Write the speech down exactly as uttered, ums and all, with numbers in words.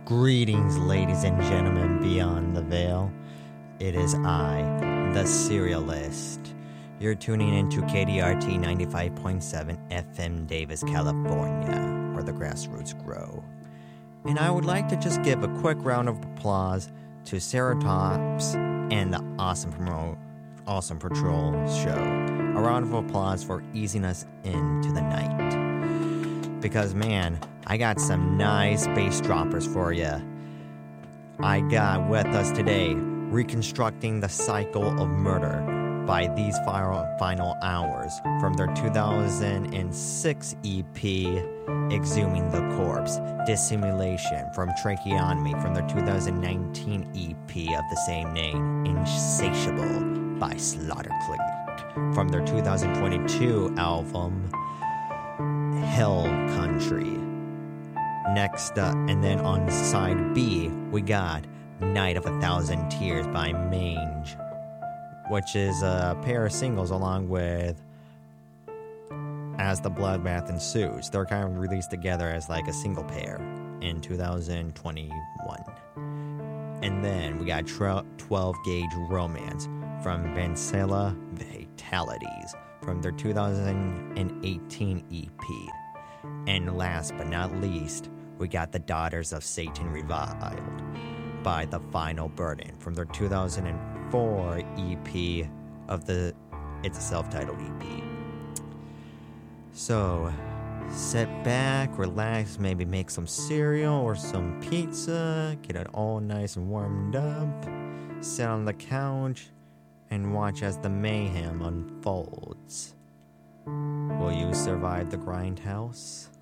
Greetings, ladies and gentlemen beyond the veil. It is I, the Serialist. You're tuning into K D R T ninety-five point seven F M Davis, California, where the grassroots grow. And I would like to just give a quick round of applause to Ceratops and the Awesome, Promo- awesome Patrol show. A round of applause for easing us into the night. Because, man, I got some nice bass droppers for you. I got with us today, Reconstructing the Cycle of Murder by These Final, Final Hours from their two thousand six E P, Exhuming the Corpse. Dissimulation from Tracheotomy from their two thousand nineteen E P of the same name, Insatiable by Slaughterclick from their two thousand twenty-two album, Hell Country. Next up, and then on side B, we got Night of a Thousand Tears by Mange, which is a pair of singles along with As the Bloodbath Ensues. They're kind of released together as like a single pair in two thousand twenty-one. And then we got twelve Gauge Romance from Vancella Fatalities from their two thousand eighteen E P. And last but not least, we got The Daughters of Satan Reviled by The Final Burden from their two thousand four E P of the, it's a self-titled E P. So, sit back, relax, maybe make some cereal or some pizza, get it all nice and warmed up, sit on the couch, and watch as the mayhem unfolds. Will you survive the grindhouse?